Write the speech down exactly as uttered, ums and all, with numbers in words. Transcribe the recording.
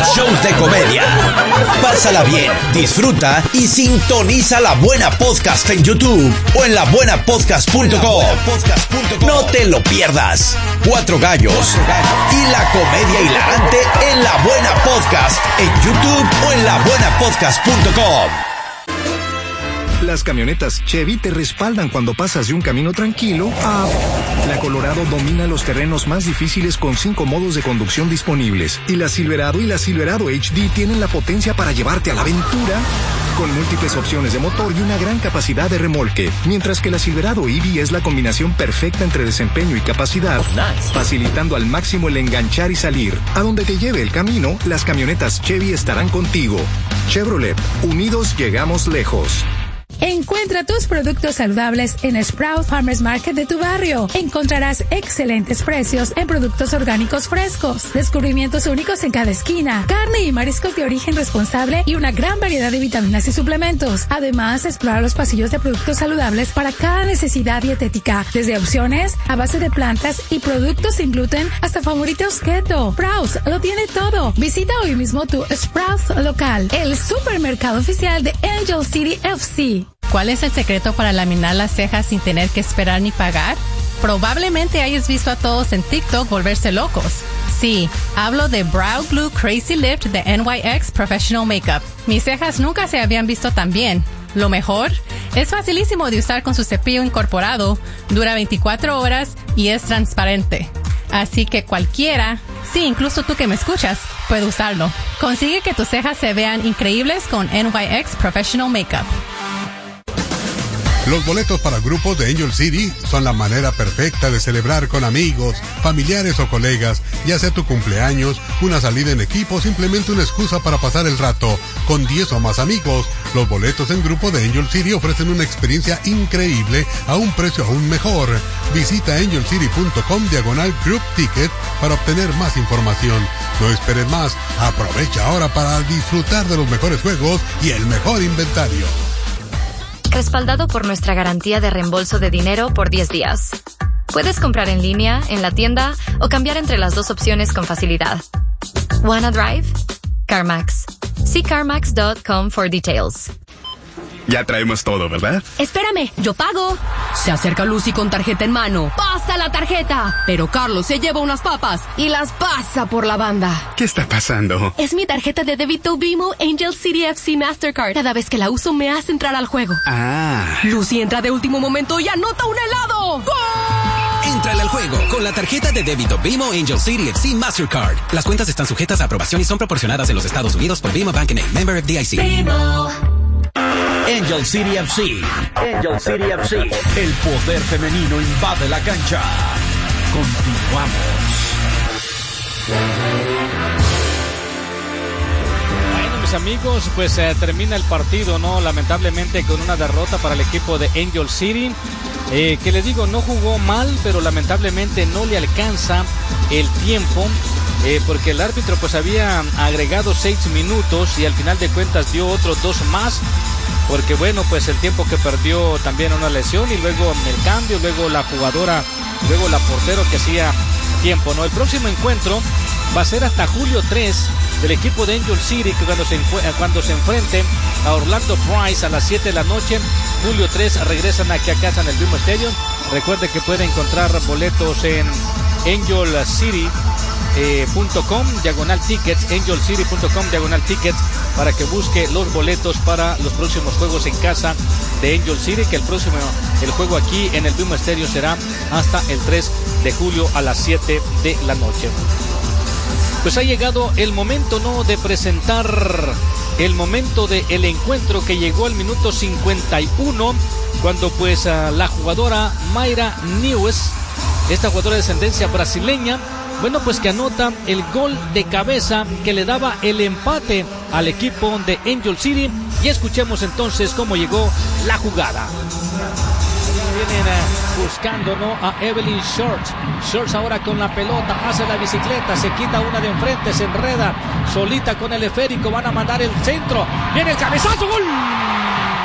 los shows de comedia. Pásala bien, disfruta y sintoniza La Buena Podcast en YouTube o en la buena podcast punto com. No te lo pierdas. Cuatro gallos y la comedia hilarante en La Buena Podcast en YouTube o en la buena podcast punto com. Las camionetas Chevy te respaldan cuando pasas de un camino tranquilo a... La Colorado domina los terrenos más difíciles con cinco modos de conducción disponibles. Y la Silverado y la Silverado H D tienen la potencia para llevarte a la aventura con múltiples opciones de motor y una gran capacidad de remolque. Mientras que la Silverado E V es la combinación perfecta entre desempeño y capacidad, facilitando al máximo el enganchar y salir. A donde te lleve el camino, las camionetas Chevy estarán contigo. Chevrolet, unidos llegamos lejos. Encuentra tus productos saludables en Sprout Farmers Market de tu barrio. Encontrarás excelentes precios en productos orgánicos frescos, descubrimientos únicos en cada esquina, carne y mariscos de origen responsable y una gran variedad de vitaminas y suplementos. Además, explora los pasillos de productos saludables para cada necesidad dietética, desde opciones a base de plantas y productos sin gluten hasta favoritos keto. Sprouts lo tiene todo. Visita hoy mismo tu Sprouts local, el supermercado oficial de Angel City F C. ¿Cuál es el secreto para laminar las cejas sin tener que esperar ni pagar? Probablemente hayas visto a todos en TikTok volverse locos. Sí, hablo de Brow Glue Crazy Lift de N Y X Professional Makeup. Mis cejas nunca se habían visto tan bien. Lo mejor, es facilísimo de usar con su cepillo incorporado, dura veinticuatro horas y es transparente. Así que cualquiera, sí, incluso tú que me escuchas, puede usarlo. Consigue que tus cejas se vean increíbles con N Y X Professional Makeup. Los boletos para grupos de Angel City son la manera perfecta de celebrar con amigos, familiares o colegas, ya sea tu cumpleaños, una salida en equipo o simplemente una excusa para pasar el rato. Con diez o más amigos, los boletos en grupo de Angel City ofrecen una experiencia increíble a un precio aún mejor. Visita angelcity.com diagonal group ticket para obtener más información. No esperes más, aprovecha ahora para disfrutar de los mejores juegos y el mejor inventario. Respaldado por nuestra garantía de reembolso de dinero por diez días. Puedes comprar en línea, en la tienda o cambiar entre las dos opciones con facilidad. Wanna drive? CarMax. See carmax dot com for details. Ya traemos todo, ¿verdad? Espérame, yo pago. Se acerca Lucy con tarjeta en mano. ¡Pasa la tarjeta! Pero Carlos se lleva unas papas y las pasa por la banda. ¿Qué está pasando? Es mi tarjeta de débito Vimo Angel City F C Mastercard. Cada vez que la uso me hace entrar al juego. Ah. Lucy entra de último momento y anota un helado. ¡Gol! Entrale al juego con la tarjeta de débito Vimo Angel City F C Mastercard. Las cuentas están sujetas a aprobación y son proporcionadas en los Estados Unidos por Vimo Bank N A, member F D I C. Vimo. Angel City F C. Angel City F C. El poder femenino invade la cancha. Continuamos. Bueno, mis amigos, pues eh, termina el partido, ¿no? Lamentablemente con una derrota para el equipo de Angel City. Eh, que les digo, no jugó mal, pero lamentablemente no le alcanza el tiempo. Eh, porque el árbitro pues había agregado seis minutos y al final de cuentas dio otros dos más. Porque bueno, pues el tiempo que perdió también una lesión y luego el cambio, luego la jugadora, luego la portero que hacía tiempo, ¿no? El próximo encuentro va a ser hasta julio tres del equipo de Angel City, que cuando se, cuando se enfrente a Orlando Price a las siete de la noche, julio tres regresan aquí a casa en el Vimo Stadium. Recuerde que puede encontrar boletos en angel city punto com diagonal tickets, angel city punto com diagonal tickets, para que busque los boletos para los próximos juegos en casa de Angel City, que el próximo el juego aquí en el Vimo Stadium será hasta el tres de julio a las siete de la noche. Pues ha llegado el momento, ¿no?, de presentar el momento del encuentro, que llegó al minuto cincuenta y uno, cuando pues uh, la jugadora Mayra News, esta jugadora de descendencia brasileña, bueno, pues que anota el gol de cabeza que le daba el empate al equipo de Angel City. Y escuchemos entonces cómo llegó la jugada. Vienen uh, buscando, ¿no?, a Evelyn Shorts. Shorts ahora con la pelota, hace la bicicleta, se quita una de enfrente, se enreda solita con el esférico, van a mandar el centro. Viene el cabezazo, gol.